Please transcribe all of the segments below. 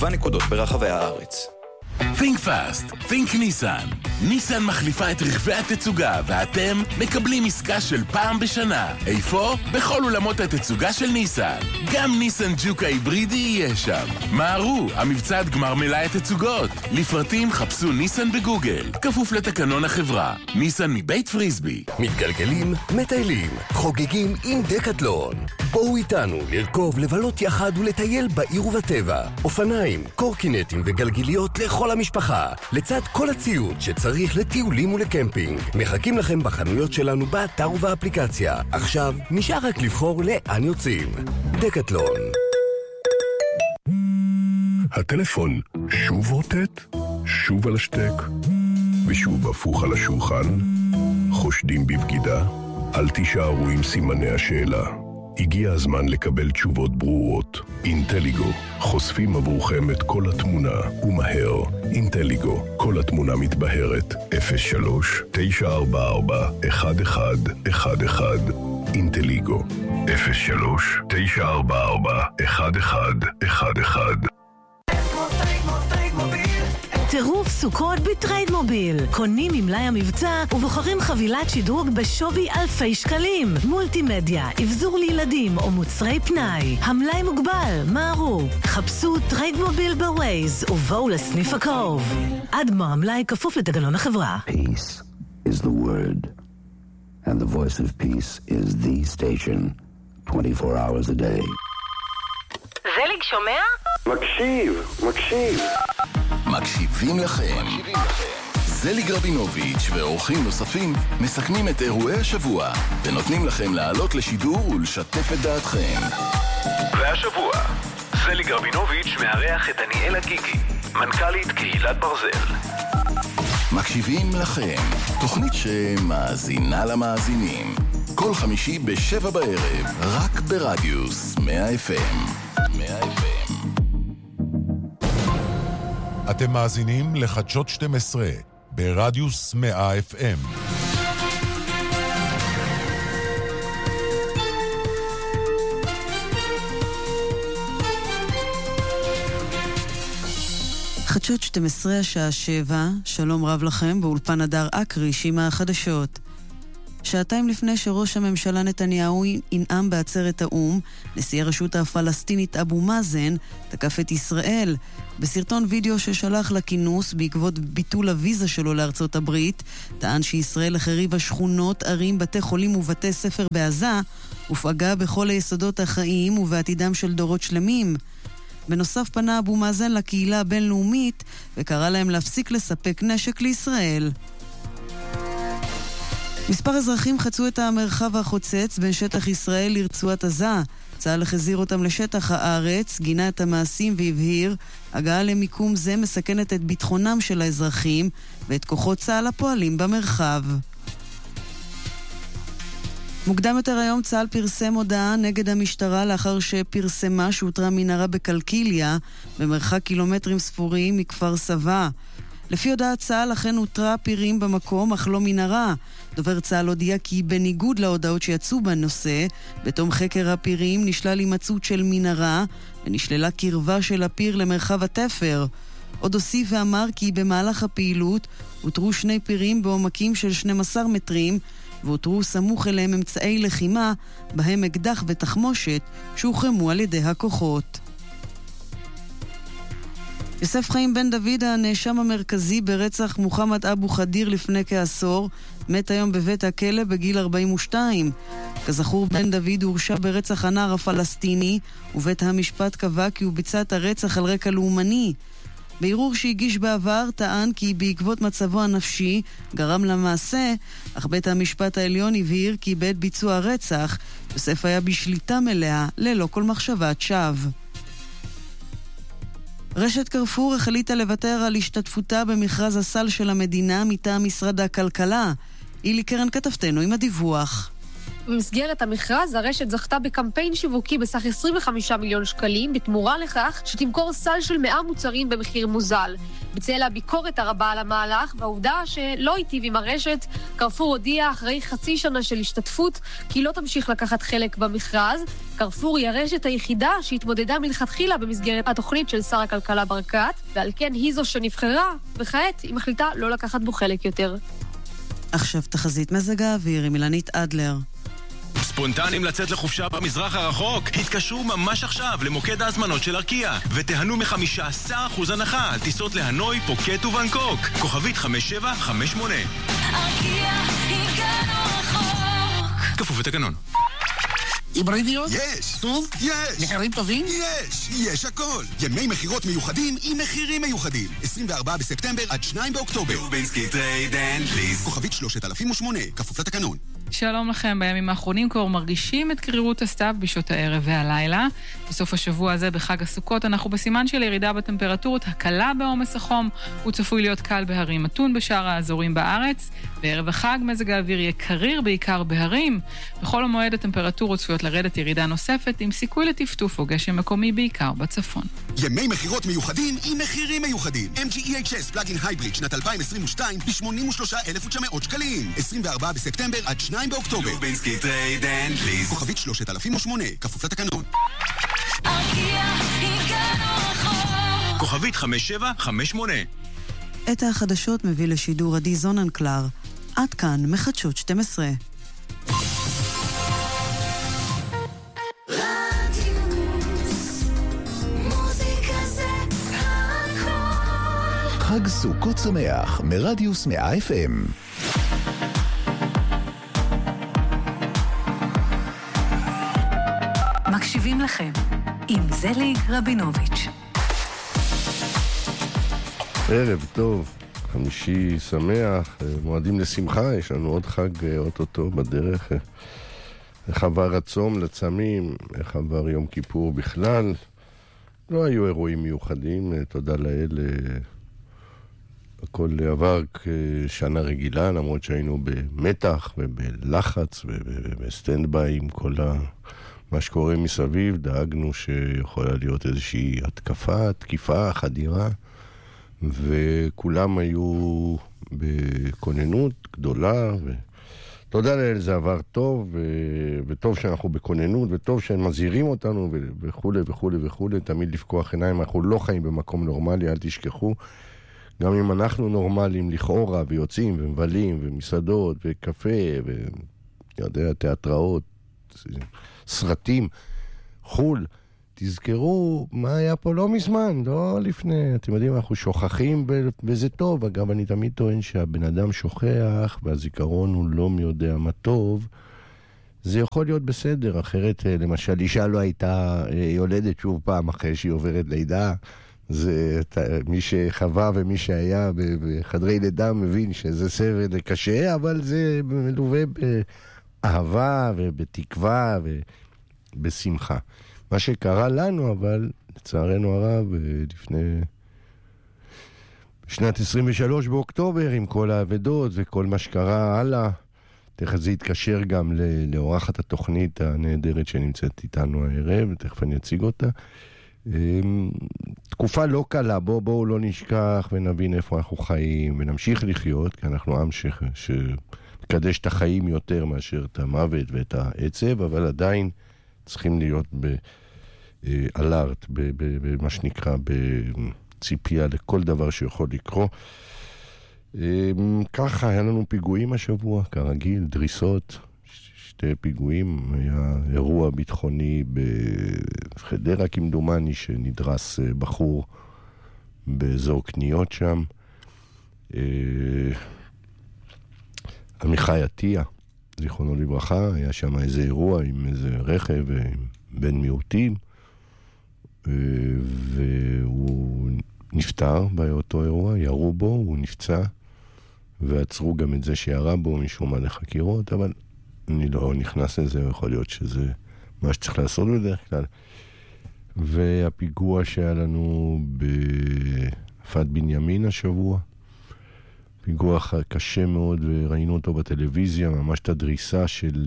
ונקודות ברחבי הארץ. Think fast, think ניסן. ניסן מחליפה את רכבי התצוגה, ואתם מקבלים עסקה של פעם בשנה. איפה? בכל אולמות התצוגה של ניסן. גם ניסן ג'וק ההיברידי יהיה שם. מהרו, המבצע עד גמר מלאי התצוגות. לפרטים חפשו ניסן בגוגל. כפוף לתקנון החברה. ניסן מבית פריסבי. מתגלגלים, מטיילים, חוגגים עם דקטלון. בואו איתנו לרכוב, לבלות יחד ולטייל בעיר ובטבע. אופניים, קורקינטים וגלגיליות לכל המשפחה, לצד כל הציוד שצריך לטיולים ולקמפינג. מחכים לכם בחנויות שלנו באתר ובאפליקציה. עכשיו נשאר רק לבחור לאן יוצאים. דקטלון. הטלפון שוב רוטט, שוב על השטק, ושוב הפוך על השולחן. חושדים בבגידה? אל תישארו עם סימני השאלה. הגיע הזמן לקבל תשובות ברורות. אינטליגו, חושפים עבורכם את כל התמונה, ומהר. אינטליגו, כל התמונה מתבהרת. 03-944-1111. אינטליגו, 03-944-1111. טירוף סוכות בטרייד מוביל. קונים ממלאי המבצע ובוחרים חבילת שדרוג בשווי אלפי שקלים. מולטימדיה, אבזור לילדים או מוצרי פנאי. המלאי מוגבל, מהרו. חפשו טרייד מוביל בווייז ובואו לסניף הקרוב. עד גמר המלאי כפוף לתקנון החברה. Peace is the word. And the voice of peace is the station. 24 hours a day. זליג שומע? מקשיב. מקשיבים לכם. זליג רבינוביץ' ואורחים נוספים מסכמים את אירועי השבוע ונותנים לכם לעלות לשידור ולשתף את דעתכם. והשבוע זליג רבינוביץ' מארח את דניאלה גיגי, מנכ"לית קהילת ברזל. מקשיבים לכם, תוכנית שמאזינה למאזינים. כל חמישי ב-7 בערב, רק ברדיוס 100 FM. 100 FM. אתם מאזינים לחדשות 12 ברדיוס 100 FM. חדשות 12 השעה 7, שלום רב לכם, באולפן הדר אקריש עם החדשות. שעתיים לפני שראש הממשלה נתניהו ינאם בעצרת האום, נשיא הרשות הפלסטינית אבו מאזן תקף את ישראל. בסרטון וידאו ששלח לכינוס בעקבות ביטול הוויזה שלו לארצות הברית, טען שישראל החריבה שכונות, ערים, בתי חולים ובתי ספר בעזה, ופגע בכל היסודות החיים ובעתידם של דורות שלמים. בנוסף פנה אבו מאזן לקהילה הבינלאומית וקרא להם להפסיק לספק נשק לישראל. מספר אזרחים חצו את המרחב החוצץ בין שטח ישראל לרצועת עזה. צה"ל החזיר אותם לשטח הארץ, גינה את המעשים והבהיר, הגעה למיקום זה מסכנת את ביטחונם של האזרחים ואת כוחות צה"ל הפועלים במרחב. מוקדם יותר היום צה"ל פרסם הודעה נגד המשטרה לאחר שפרסמה שהותרה מנהרה בקלקיליה במרחק קילומטרים ספורים מכפר סבא. לפי הודעת צה"ל אכן הותרה פירים במקום אך לא מנהרה. דובר צה"ל הודיע כי בניגוד להודעות שיצאו בנושא, בתום חקר הפירים נשלל הימצאות של מנהרה ונשללה קרבה של הפיר למרחב התפר. עוד הוסיף ואמר כי במהלך הפעילות הותרו 2 פירים בעומקים של 12 מטרים והותרו סמוך אליהם אמצעי לחימה בהם אקדח ותחמושת שהוחרמו על ידי הכוחות. יוסף חיים בן דוד, הנאשם המרכזי ברצח מוחמד אבו חדיר לפני כעשור, מת היום בבית הכלא בגיל 42. כזכור, בן דוד הורשע ברצח הנער הפלסטיני, ובית המשפט קבע כי הוא ביצע את הרצח על רקע לאומני. בערעור שהגיש בעבר טען כי בעקבות מצבו הנפשי גרם למעשה, אך בית המשפט העליון הבהיר כי בעת ביצוע הרצח, יוסף היה בשליטה מלאה ללא כל מחשבת שווא. רשת קרפור החליטה לוותר על השתתפותה במכרז הסל של המדינה מטעם משרד הכלכלה. אילי קרן כתבתנו עם הדיווח. במסגרת המכרז, הרשת זכתה בקמפיין שיווקי בסך 25 מיליון שקלים, בתמורה לכך שתמכור סל של 100 מוצרים במחיר מוזל. בצל הביקורת הרבה על המהלך, והעובדה שלא היטיב עם הרשת, קרפור הודיע אחרי חצי שנה של השתתפות, כי לא תמשיך לקחת חלק במכרז. קרפור היא הרשת היחידה שהתמודדה מלכתחילה במסגרת התוכנית של שר הכלכלה ברקת, ועל כן היא זו שנבחרה, וכעת היא מחליטה לא לקחת בו חלק יותר. עכשיו תחזית מזג האוויר עם אילנית אדלר. ספונטנים לצאת לחופשה במזרח הרחוק? התקשרו ממש עכשיו למוקד ההזמנות של ארקיע ותיהנו מ-15% הנחה על טיסות להנוי, פוקט ובנקוק. כוכבית 5758. ארקיע, הגענו רחוק. כפוף לתקנון. היברידיות? יש. סוף? יש. מחירים טובים? יש הכל. ימי מחירות מיוחדים עם מחירים מיוחדים. 24 בספטמבר עד 2 באוקטובר. לובינסקי טרייד אנד ליסט. כוכבית 3008, כפוף לתקנון. שלום לכם, בימים האחרונים כבר מרגישים את קרירות הסתיו בשעות הערב והלילה. בסוף השבוע הזה בחג הסוכות אנחנו בסימן של ירידה בטמפרטורות, הקלה בעומס החום, הוא צפוי להיות קל בהרים מתון בשאר האזורים בארץ. בערב החג מזג האוויר יהיה קריר בעיקר בהרים. בכל המועד הטמפרטורות צפויות לרדת ירידה נוספת עם סיכוי לטפטוף או גשם מקומי בעיקר בצפון. ימי מחירות מיוחדים עם מחירים מיוחדים. MG EHS פלאגין הייבריד שנת 2022 ב-83,900 שקלים. 24 בספטמבר עד 2 באוקטובר. לובינסקי טרייד אנד ליסט. כוכבית 3008, כפוף לתקנון. ארקיע, הגענו רחוק. כוכבית 5758. את החדשות מביא לשידור עדי זוננקלר. עד כאן מחדשות 12. חג סוכות שמח מרדיוס 100 FM. מקשיבים לכם עם זליג רבינוביץ'. ערב טוב, חמישי שמח, מועדים לשמחה, יש לנו עוד חג אוטוטו בדרך. איך עבר הצום לצמים, איך עבר יום כיפור בכלל. לא היו אירועים מיוחדים, תודה לאל. הכל עבר כשנה רגילה, למרות שהיינו במתח ובלחץ ובסטנדביי עם כל מה שקורה מסביב. דאגנו שיכולה להיות איזושהי התקפה, תקיפה, חדירה, וכולם היו בכוננות גדולה, ותודה לאל זה עבר טוב, וטוב שאנחנו בכוננות, וטוב שהם מזהירים אותנו וכו' וכו' וכו'. תמיד לפקוח עיניים, אנחנו לא חיים במקום נורמלי, אל תשכחו. גם אם אנחנו נורמליים לכאורה ויוצאים ומבלים ומסעדות וקפה ויודע, תיאטראות, סרטים, חול, תזכרו מה היה פה לא מזמן, לא לפני. אתם יודעים, אנחנו שוכחים וזה טוב. אגב, אני תמיד טוען שהבן אדם שוכח והזיכרון הוא לא מי יודע מה טוב. זה יכול להיות בסדר, אחרת למשל אישה לא הייתה יולדת שוב פעם אחרי שהיא עוברת לידה. זה מי שחווה ומי שהיה בחדרי לידה מבין שזה סבל קשה, אבל זה מלווה באהבה ובתקווה ובשמחה. מה שקרה לנו, אבל לצערנו הרב, לפני שנת 23 באוקטובר, עם כל העבדות וכל מה שקרה הלאה, תכף זה יתקשר גם לאורחת התוכנית הנהדרת שנמצאת איתנו הערב, ותכף אני אציג אותה. תקופה לא קלה, בואו לא נשכח ונבין איפה אנחנו חיים ונמשיך לחיות, כי אנחנו עם שמקדש את החיים יותר מאשר את המוות ואת העצב, אבל עדיין צריכים להיות באלרט, במה שנקרא בציפייה לכל דבר שיכול לקרות. ככה היה לנו פיגועים השבוע, כרגיל, דריסות, שתי פיגועים. היה אירוע ביטחוני בחדרה כמדומני שנדרס בחור באזור קניות שם. עמיחי עטיה, זיכרונו לברכה, היה שם איזה אירוע עם איזה רכב בן מיעוטים, והוא נפטר באותו אירוע, ירו בו, הוא נפצע, ועצרו גם את זה שירה בו משום מה לחקירות, אבל אני לא נכנס לזה, יכול להיות שזה מה שצריך לעשות בדרך כלל. והפיגוע שהיה לנו בפת בנימין השבוע, פיגוע קשה מאוד, וראינו אותו בטלוויזיה, ממש את הדריסה של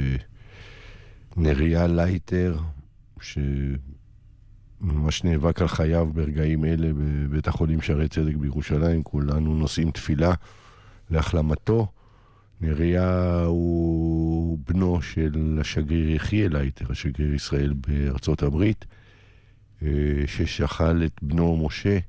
נריה לייטר, שממש נאבק על חייו ברגעים אלה בבית החולים שערי צדק בירושלים. כולנו נושאים תפילה להחלמתו. נריה הוא בנו של השגריר יחיאל לייטר, השגריר ישראל בארצות הברית, ששכל את בנו משה,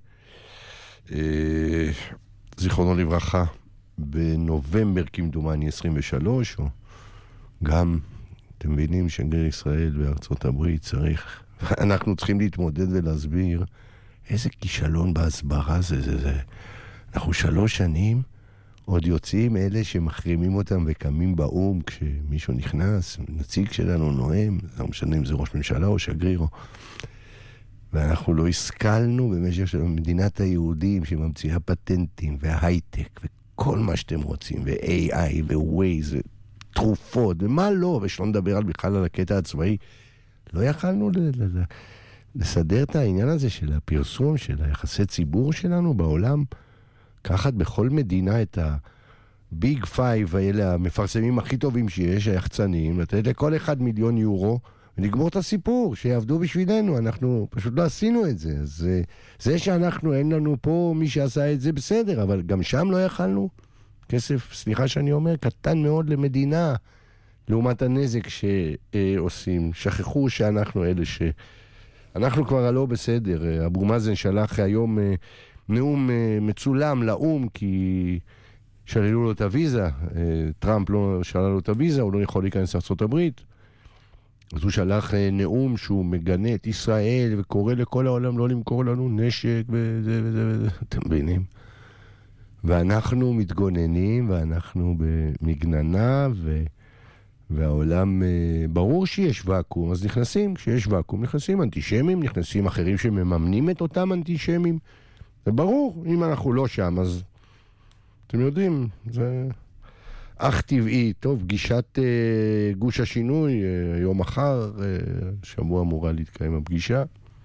זיכרונו לברכה, בנובמבר כמדומני 23, או גם, אתם מבינים, שגריר ישראל בארצות הברית צריך, אנחנו צריכים להתמודד ולהסביר איזה כישלון בהסברה זה. אנחנו 3 שנים עוד יוצאים אלה שמחרימים אותם וקמים באום כשמישהו נכנס, נציג שלנו נואם, לא משנה אם זה ראש ממשלה או שגריר, ואנחנו לא השכלנו במשך של מדינת היהודים שממציאה פטנטים וההייטק וכל מה שאתם רוצים, ו-AI ו-Waze ותרופות ומה לא, ושלא נדבר על בכלל על הקטע הצבאי. לא יכלנו לסדר את העניין הזה של הפרסום, של היחסי ציבור שלנו בעולם, לקחת בכל מדינה את הביג פייב האלה, המפרסמים הכי טובים שיש, היחצנים, לתת לכל 1 מיליון יורו, ונגמור את הסיפור, שיעבדו בשבילנו. אנחנו פשוט לא עשינו את זה. אז זה שאנחנו, אין לנו פה מי שעשה את זה בסדר, אבל גם שם לא יכלנו. כסף, סליחה שאני אומר, קטן מאוד למדינה, לעומת הנזק שעושים. שכחו שאנחנו אלה אנחנו כבר לא בסדר. אבו מאזן שלח היום נאום מצולם לאום, כי שללו לו את הוויזה. טראמפ לא שלל לו את הוויזה, הוא לא יכול להיכנס לארצות הברית. אז הוא שלח נאום שהוא מגנה את ישראל וקורא לכל העולם לא למכור לנו נשק וזה, אתם מבינים? ואנחנו מתגוננים ואנחנו במגננה והעולם, ברור שיש ואקום, אז נכנסים, כשיש ואקום נכנסים אנטישמים, נכנסים אחרים שמממנים את אותם אנטישמים. זה ברור, אם אנחנו לא שם, אז אתם יודעים, זה אך טבעי. טוב, פגישת גוש השינוי, יום מחר, שבוע אמורה להתקיים הפגישה,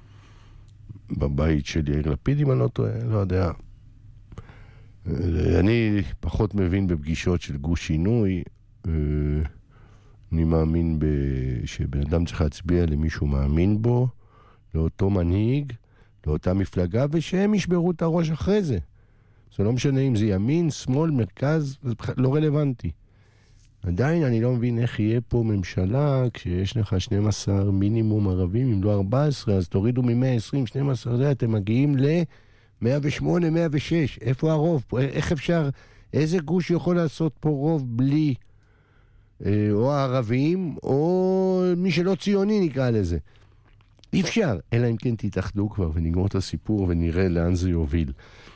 בבית של יאיר לפיד, אם אני לא טועה, לא יודע. אני פחות מבין בפגישות של גוש שינוי, אני מאמין שבן אדם צריך להצביע למישהו מאמין בו, לאותו מנהיג, לאותה מפלגה, ושהם ישברו את הראש אחרי זה. זה לא משנה אם זה ימין, שמאל, מרכז, זה לא רלוונטי. עדיין אני לא מבין איך יהיה פה ממשלה, כשיש לך 12 מינימום ערבים, אם לא 14, אז תורידו מ-120, 12, זה, אתם מגיעים ל-108, 106. איפה הרוב? איך אפשר, איזה גוש יכול לעשות פה רוב בלי או הערבים, או מי שלא ציוני נקרא לזה? אי אפשר, אלא אם כן תתאחדו כבר ונגמור את הסיפור ונראה לאן זה יוביל.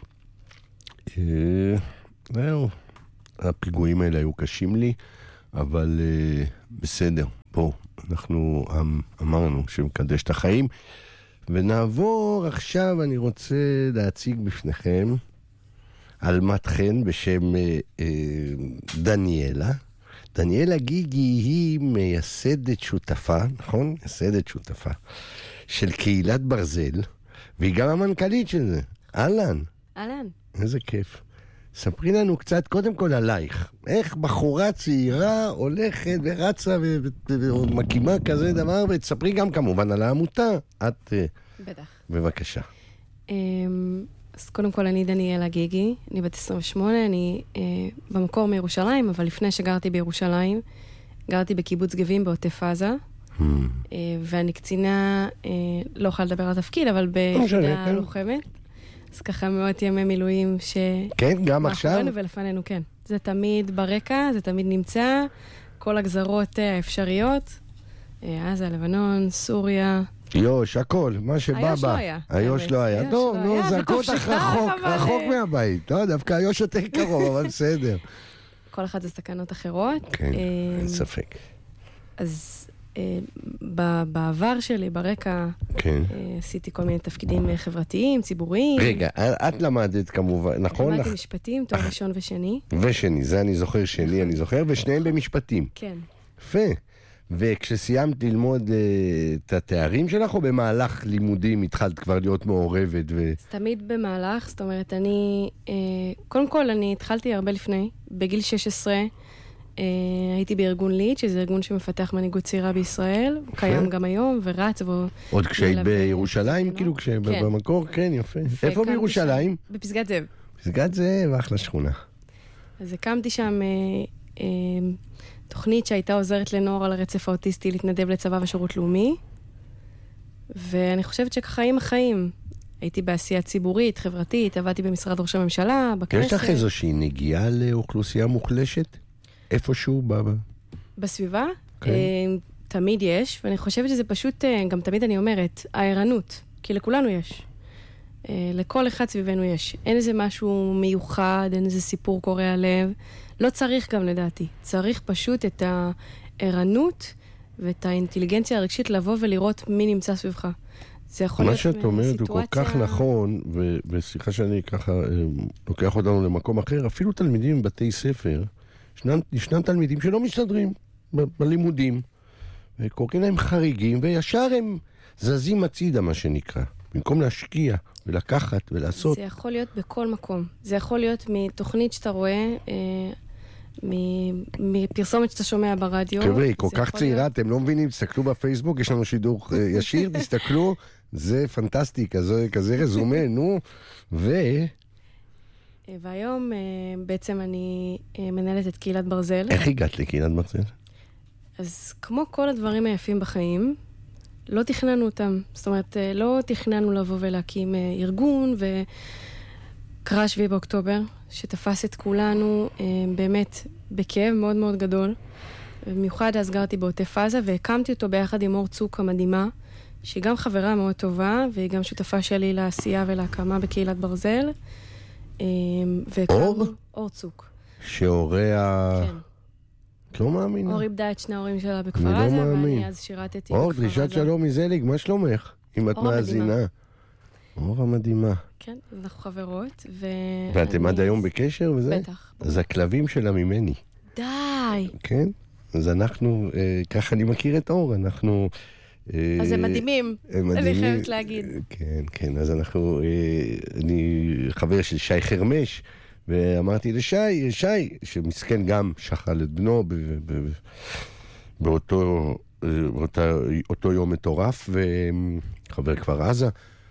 זהו, הפיגועים האלה היו קשים לי, אבל בסדר, בואו, אנחנו אמרנו שמקדש את החיים, ונעבור עכשיו, אני רוצה להציג בפניכם אלמת חן בשם דניאלה. דניאלה גיגי היא מייסדת שותפה, נכון? מייסדת שותפה של קהילת ברזל, והיא גם המנכ"לית של זה. אהלן. אהלן. איזה כיף. ספרי לנו קצת קודם כל עלייך. איך בחורה צעירה הולכת ורצה ומקימה כזה דבר, ותספרי גם כמובן על העמותה. את... בטח. בבקשה. אז קודם כל אני דניאלה גיגי, אני בת 28, אני במקור מירושלים, אבל לפני שגרתי בירושלים, גרתי בקיבוץ גבים בעוטף עזה, ואני קצינה, לא יכולה לדבר על התפקיד, אבל ביחידה לוחמת. אז ככה מאות ימי מילואים כן, גם עכשיו? ולפנינו, כן. זה תמיד ברקע, זה תמיד נמצא, כל הגזרות האפשריות, עזה, לבנון, סוריה. יוש, הכל, מה שבא בא. היוש לא היה. טוב, נו, זרקו אותך רחוק מהבית. לא, דווקא היוש יותר קרוב, אבל בסדר. כל אחד זה סכנות אחרות. כן, אין ספק. אז בעבר שלי, ברקע, עשיתי כל מיני תפקידים חברתיים, ציבוריים. רגע, את למדת כמובן, נכון? למדתי משפטים, תואר ראשון ושני. ושני, זה אני זוכר, שני אני זוכר, ושניהם במשפטים. כן. יפה. וכשסיימת ללמוד את התארים שלך, או במהלך לימודים התחלת כבר להיות מעורבת? תמיד במהלך, זאת אומרת, אני... קודם כל, אני התחלתי הרבה לפני. בגיל 16 הייתי בארגון ליד, שזה ארגון שמפתח מנהיגות צעירה בישראל. הוא קיים גם היום, ורץ עוד כשהיית בירושלים, כאילו, במקור? כן, יפה. איפה בירושלים? בפסגת זאב. פסגת זאב, אחלה שכונה. אז הקמתי שם תוכנית שהייתה עוזרת לנוער על הרצף האוטיסטי להתנדב לצבא ושירות לאומי, ואני חושבת שככה עם החיים. הייתי בעשייה ציבורית, חברתית, עבדתי במשרד ראש הממשלה, בכנסת. יש לך איזושהי נגיעה לאוכלוסייה מוחלשת? איפשהו בסביבה? תמיד יש, ואני חושבת שזה פשוט, גם תמיד אני אומרת, הערנות, כי לכולנו יש. לכל אחד סביבנו יש. אין איזה משהו מיוחד, אין איזה סיפור קורע לב. לא צריך גם לדעתי. צריך פשוט את הערנות ואת האינטליגנציה הרגשית לבוא ולראות מי נמצא סביבך. זה יכול להיות מה שאת אומרת הוא כל כך נכון, וסליחה שאני ככה לוקח אותנו למקום אחר, אפילו תלמידים בבתי ספר, ישנם תלמידים שלא מסתדרים בלימודים, וקוראים להם חריגים, וישר הם זזים הצידה, מה שנקרא. במקום להשקיע ולקחת ולעשות. זה יכול להיות בכל מקום. זה יכול להיות מתוכנית שאתה רואה, מפרסומת שאתה שומע ברדיו. חבר'ה, כל כך צעירה, אתם לא מבינים, תסתכלו בפייסבוק, יש לנו שידור ישיר, תסתכלו, זה פנטסטי, כזה רזומה, נו, והיום בעצם אני מנהלת את קהילת ברזל. איך הגעת לקהילת ברזל? אז כמו כל הדברים היפים בחיים, לא תכננו אותם. זאת אומרת, לא תכננו לבוא ולהקים ארגון, וקרה 7 באוקטובר, שתפס את כולנו באמת בכאב מאוד מאוד גדול. במיוחד אז גרתי בעוטף עזה, והקמתי אותו ביחד עם אור צוק המדהימה, שהיא גם חברה מאוד טובה, והיא גם שותפה שלי לעשייה ולהקמה בקהילת ברזל. אור? אור צוק. שהוריה... כן. את לא מאמינה. אור איבדה את שני ההורים שלה בכפר עזה, ואני אז שירתתי בכפר עזה. אור, דרישת שלום מזליג, מה שלומך? אם את מאזינה. אור המדהימה. כן, אנחנו חברות, ואתם עד היום בקשר וזה? בטח. אז הכלבים שלה ממני. די! כן, אז אנחנו, ככה אני מכיר את אור, אנחנו... אז הם מדהימים, אני חייבת להגיד. כן, כן, אז אנחנו, אני חבר של שי חרמש, ואמרתי לשי, שמסכן גם שחל את בנו באותו יום מטורף, וחבר כפר עזה,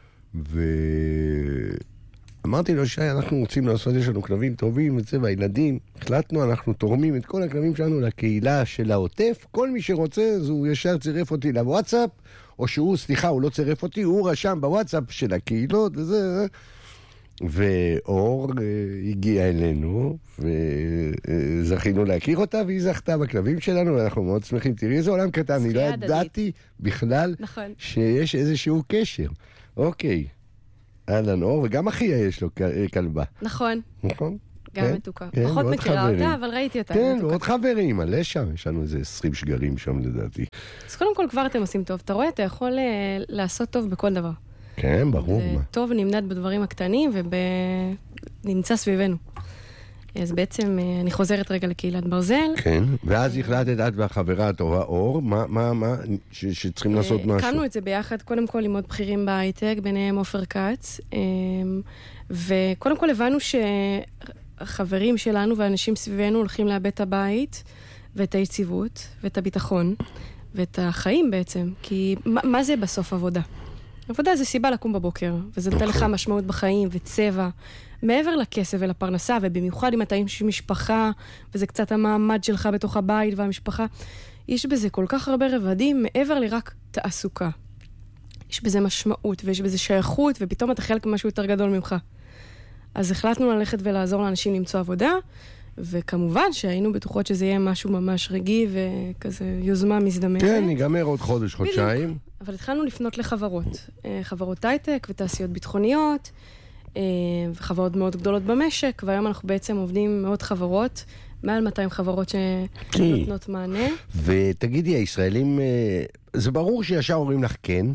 ואמרתי לו, שי, אנחנו רוצים לעשות, יש לנו כלבים טובים, והילדים, החלטנו, אנחנו תורמים את כל הכלבים שלנו לקהילה של העוטף, כל מי שרוצה, אז הוא ישר צירף אותי לוואטסאפ, או שהוא, סליחה, הוא לא צירף אותי, הוא רשם בוואטסאפ של הקהילות, וזה, ואור הגיע אלינו, וזכינו להכיר אותה, והיא זכתה בכלבים שלנו, ואנחנו מאוד שמחים. תראי איזה עולם קטן, אני לא ידעתי בכלל שיש איזשהו קשר. אוקיי, אהלן אור, וגם אחיה יש לו כלבה. נכון. נכון? גם מתוקה. פחות מכירה אותה, אבל ראיתי אותה. כן, ועוד חברים, מלא שם, יש לנו איזה 20 שגרים שם לדעתי. אז קודם כל כבר אתם עושים טוב. אתה רואה, אתה יכול לעשות טוב בכל דבר. כן, ברור. טוב נמדד בדברים הקטנים ונמצא סביבנו. אז בעצם אני חוזרת רגע לקהילת ברזל. כן, ואז החלטת את והחברה הטובה אור, מה, שצריכים לעשות משהו? הקמנו את זה ביחד, קודם כל עם עוד בכירים בהייטק, ביניהם עופר כץ, וקודם כל הבנו שהחברים שלנו והאנשים סביבנו הולכים לאבד את הבית, ואת היציבות, ואת הביטחון, ואת החיים בעצם, כי מה זה בסוף עבודה? עבודה זה סיבה לקום בבוקר, וזה נותן לך משמעות בחיים וצבע, מעבר לכסף ולפרנסה, ובמיוחד אם אתה עם משפחה, וזה קצת המעמד שלך בתוך הבית והמשפחה, יש בזה כל כך הרבה רבדים, מעבר לרק תעסוקה. יש בזה משמעות, ויש בזה שייכות, ופתאום אתה חלק ממשהו יותר גדול ממך. אז החלטנו ללכת ולעזור לאנשים למצוא עבודה, וכמובן שהיינו בטוחות שזה יהיה משהו ממש רגעי, וכזה יוזמה מזדמנת. כן, ניגמר עוד חודש, חודשיים. אבל התחלנו לפנות לחברות, חברות הייטק ותעשיות ביטחוניות, וחברות מאוד גדולות במשק, והיום אנחנו בעצם עובדים עם מאוד חברות, מעל 200 חברות שנותנות מענה. ותגידי, הישראלים, זה ברור שישר אומרים לך כן,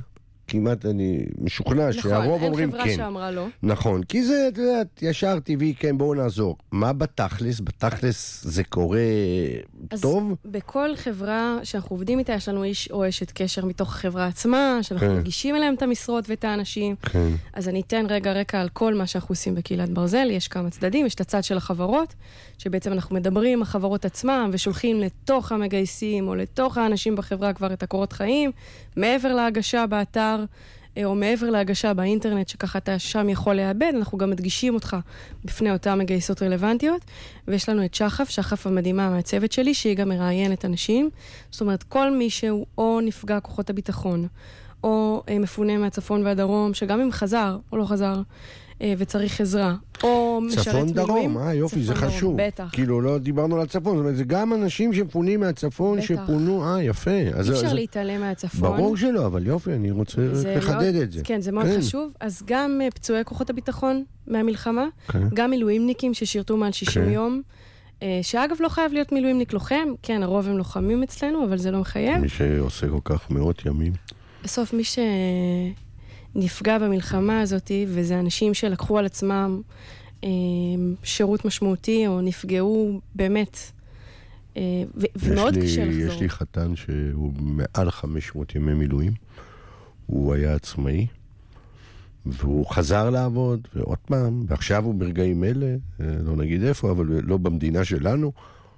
כמעט אני משוכנע שהרוב אומרים כן. נכון, אין חברה שאמרה לא. נכון, כי זה, את יודעת, ישר טבעי, כן, בואו נעזור. מה בתכלס? בתכלס זה קורה טוב? אז בכל חברה שאנחנו עובדים איתה, יש לנו איש או אשת קשר מתוך החברה עצמה, שאנחנו מגישים אליהם את המשרות ואת האנשים. אז אני אתן רקע על כל מה שאנחנו עושים בקהילת ברזל. יש כמה צדדים, יש את הצד של החברות, שבעצם אנחנו מדברים עם החברות עצמם, ושולחים לתוך המגייסים, או לתוך האנשים בחברה כבר את הקורות חיים, מעבר להגשה באתר, או מעבר להגשה באינטרנט, שככה אתה שם יכול להיאבד, אנחנו גם מדגישים אותך בפני אותם מגייסות רלוונטיות, ויש לנו את שחף המדהימה מהצוות שלי, שהיא גם מראיינת אנשים, זאת אומרת, כל מי שהוא או נפגע כוחות הביטחון, או מפונה מהצפון והדרום, שגם אם חזר או לא חזר, וצריך עזרה, או משרת מילואים. צפון דרום, יופי, זה חשוב. בטח. כאילו, לא דיברנו על הצפון, זאת אומרת, זה גם אנשים שמפונים מהצפון, שפונו, יפה. אי אפשר להתעלם מהצפון. ברור שלא, אבל יופי, אני רוצה לחדד את זה. כן, זה מאוד חשוב. אז גם פצועי כוחות הביטחון מהמלחמה, גם מילואימניקים ששירתו מעל 60 יום, שאגב לא חייב להיות מילואימניק לוחם, כן, הרוב הם לוחמים אצלנו, אבל זה לא מחייב. מי שעושה כל כך מאות ימים. בסוף מי נפגע במלחמה הזאת, וזה אנשים שלקחו על עצמם שירות משמעותי, או נפגעו באמת, ומאוד קשה לחזור. יש לי חתן שהוא מעל 500 ימי מילואים, הוא היה עצמאי, והוא חזר לעבוד, ועוד פעם, ועכשיו הוא ברגעים אלה, לא נגיד איפה, אבל לא במדינה שלנו,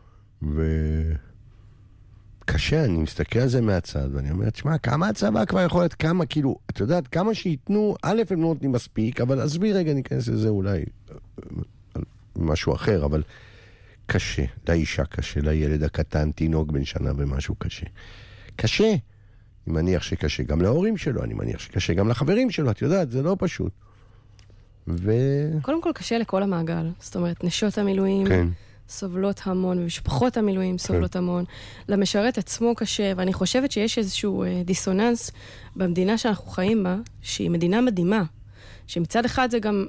קשה, אני מסתכל על זה מהצד, ואני אומר, תשמע, כמה הצבא כבר יכול להיות, כמה, כאילו, את יודעת, כמה שיתנו, א' הם לא נותנים מספיק, אבל עזבי רגע, ניכנס לזה אולי משהו אחר, אבל קשה, לאישה קשה, לילד הקטן, תינוק בן שנה ומשהו קשה. קשה. אני מניח שקשה גם להורים שלו, אני מניח שקשה גם לחברים שלו, את יודעת, זה לא פשוט. קודם כל קשה לכל המעגל, זאת אומרת, נשות המילואים, כן. סובלות המון, ומשפחות המילואים סובלות המון. למשרת עצמו קשה, ואני חושבת שיש איזשהו דיסוננס במדינה שאנחנו חיים בה, שהיא מדינה מדהימה, שמצד אחד זה גם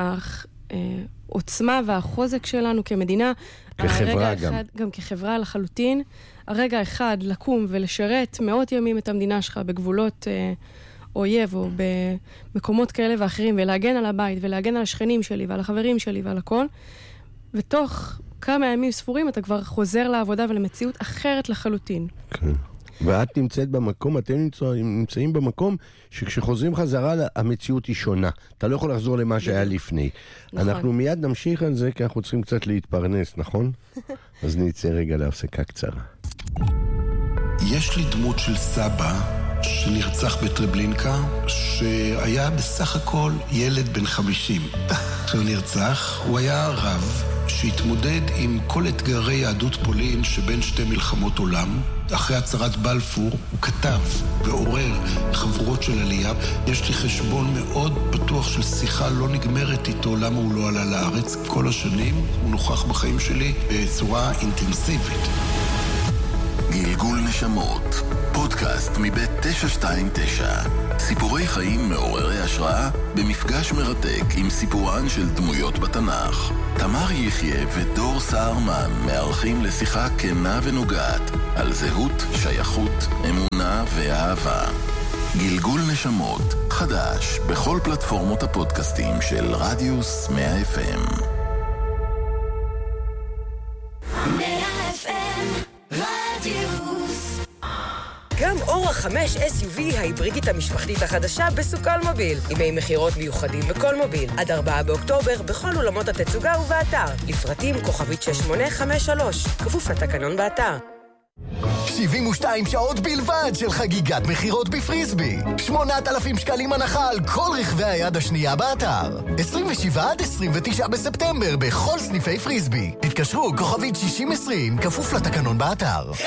העוצמה והחוזק שלנו כמדינה, כחברה גם. גם כחברה לחלוטין, הרגע אחד לקום ולשרת מאות ימים את המדינה שלך בגבולות אויב או במקומות כאלה ואחרים, ולהגן על הבית ולהגן על השכנים שלי ועל החברים שלי ועל הכל, ותוך כמה ימים ספורים אתה כבר חוזר לעבודה ולמציאות אחרת לחלוטין. כן. ואת נמצאת במקום, אתם נמצאים במקום שכשחוזרים חזרה המציאות היא שונה. אתה לא יכול לחזור למה שהיה לפני. נכון. אנחנו מיד נמשיך על זה כי אנחנו צריכים קצת להתפרנס, נכון? אז נצא רגע להפסקה קצרה. יש לי דמות של סבא שנרצח בטרבלינקה, שהיה בסך הכל ילד בן 50. כשהוא נרצח, הוא היה רב שהתמודד עם כל אתגרי יהדות פולין שבין שתי מלחמות עולם. אחרי הצהרת בלפור הוא כתב ועורר חבורות של עלייה. יש לי חשבון מאוד פתוח של שיחה לא נגמרת איתו למה הוא לא עלה לארץ. כל השנים הוא נוכח בחיים שלי בצורה אינטנסיבית. גלגול נשמות, פודקאסט מבית 929. סיפורי חיים מעוררי השראה במפגש מרתק עם סיפורן של דמויות בתנ"ך. תמר יחיה ודור סהרמן מארחים לשיחה כנה ונוגעת על זהות, שייכות, אמונה ואהבה. גלגול נשמות, חדש בכל פלטפורמות הפודקאסטים של רדיוס 100 FM. 100 FM רדיוס. גם אורה 5 SUV ההיברידית המשפחתית החדשה בסוקל מוביל. ימי מחירות מיוחדים בכל מוביל. עד 4 באוקטובר בכל אולמות התצוגה ובאתר. לפרטים כוכבית 6853. כפוף לתקנון באתר. 72 שעות בלבד של חגיגת מחירות בפריסבי. 8,000 שקלים הנחה על כל רכבי היד השנייה באתר. 27 עד 29 בספטמבר בכל סניפי פריסבי. התקשרו כוכבית 6020 כפוף לתקנון באתר.